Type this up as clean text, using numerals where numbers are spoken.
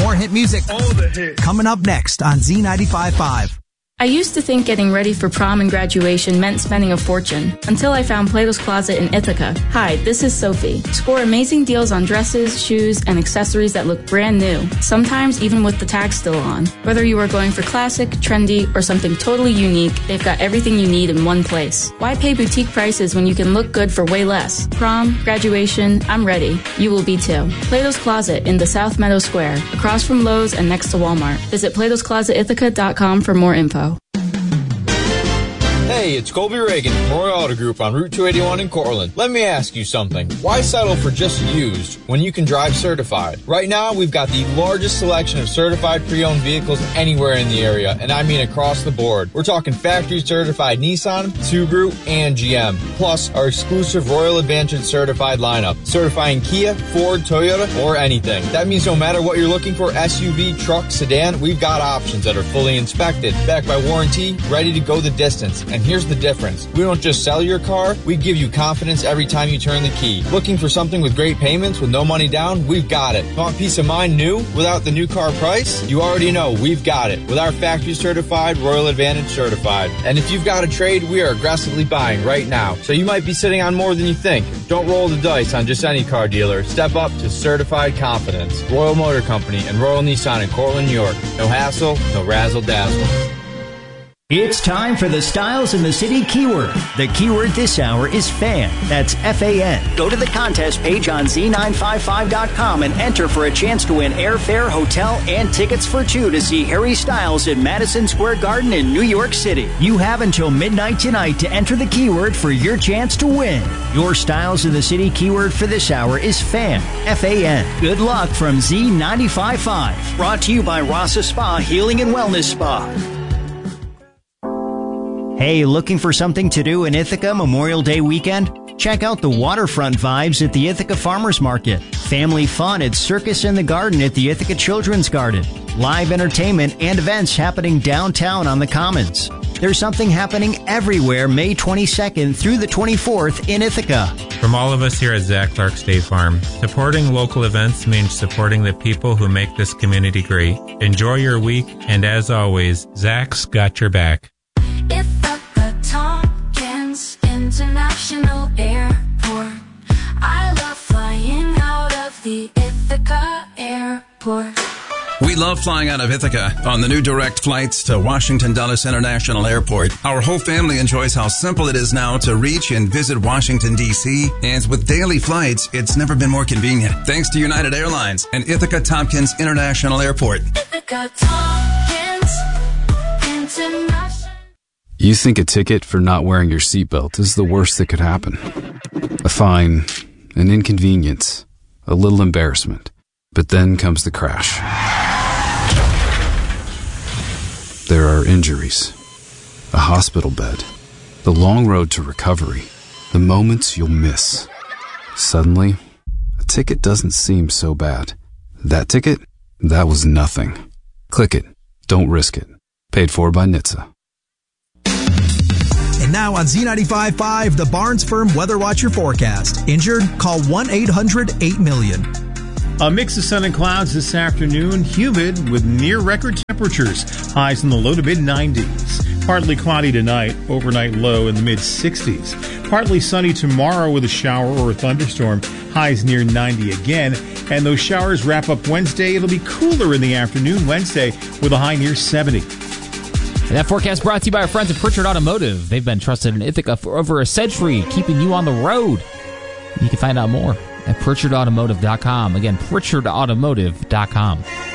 More hit music. All the hits. Coming up next on Z95.5. I used to think getting ready for prom and graduation meant spending a fortune, until I found Plato's Closet in Ithaca. Hi, this is Sophie. Score amazing deals on dresses, shoes, and accessories that look brand new, sometimes even with the tag still on. Whether you are going for classic, trendy, or something totally unique, they've got everything you need in one place. Why pay boutique prices when you can look good for way less? Prom, graduation, I'm ready. You will be too. Plato's Closet in the South Meadow Square, across from Lowe's and next to Walmart. Visit platosclosetithaca.com for more info. Hey, it's Colby Reagan from Roy Auto Group on Route 281 in Cortland. Let me ask you something. Why settle for just used when you can drive certified? Right now, we've got the largest selection of certified pre-owned vehicles anywhere in the area, and I mean across the board. We're talking factory certified Nissan, Subaru, and GM. Plus, our exclusive Royal Advantage certified lineup, certifying Kia, Ford, Toyota, or anything. That means no matter what you're looking for, SUV, truck, sedan, we've got options that are fully inspected, backed by warranty, ready to go the distance. And here's the difference. We don't just sell your car, we give you confidence every time you turn the key. Looking for something with great payments with no money down? We've got it. Want peace of mind new without the new car price? You already know we've got it with our factory certified, Royal Advantage certified. And if you've got a trade, we are aggressively buying right now. So you might be sitting on more than you think. Don't roll the dice on just any car dealer. Step up to certified confidence. Royal Motor Company and Royal Nissan in Cortland, New York. No hassle, no razzle dazzle. It's time for the Styles in the City keyword. The keyword this hour is FAN. That's F-A-N. Go to the contest page on Z955.com and enter for a chance to win airfare, hotel, and tickets for two to see Harry Styles at Madison Square Garden in New York City. You have until midnight tonight to enter the keyword for your chance to win. Your Styles in the City keyword for this hour is FAN. F-A-N. Good luck from Z955. Brought to you by Rasa Spa Healing and Wellness Spa. Hey, looking for something to do in Ithaca Memorial Day weekend? Check out the waterfront vibes at the Ithaca Farmers Market. Family fun at Circus in the Garden at the Ithaca Children's Garden. Live entertainment and events happening downtown on the Commons. There's something happening everywhere May 22nd through the 24th in Ithaca. From all of us here at Zach Clark State Farm, supporting local events means supporting the people who make this community great. Enjoy your week, and as always, Zach's got your back. International Airport. I love flying out of the Ithaca Airport. We love flying out of Ithaca on the new direct flights to Washington Dulles International Airport. Our whole family enjoys how simple it is now to reach and visit Washington, D.C., and with daily flights, it's never been more convenient. Thanks to United Airlines and Ithaca Tompkins International Airport. Ithaca Tompkins International. You think a ticket for not wearing your seatbelt is the worst that could happen. A fine, an inconvenience, a little embarrassment. But then comes the crash. There are injuries, a hospital bed, the long road to recovery, the moments you'll miss. Suddenly, a ticket doesn't seem so bad. That ticket? That was nothing. Click it. Don't risk it. Paid for by NHTSA. And now on Z95.5, the Barnes Firm Weather Watcher forecast. Injured? Call 1-800-8-MILLION. A mix of sun and clouds this afternoon, humid with near record temperatures, highs in the low to mid-90s. Partly cloudy tonight, overnight low in the mid-60s. Partly sunny tomorrow with a shower or a thunderstorm, highs near 90 again. And those showers wrap up Wednesday. It'll be cooler in the afternoon Wednesday with a high near 70. And that forecast brought to you by our friends at Pritchard Automotive. They've been trusted in Ithaca for over a century, keeping you on the road. You can find out more at PritchardAutomotive.com. Again, PritchardAutomotive.com.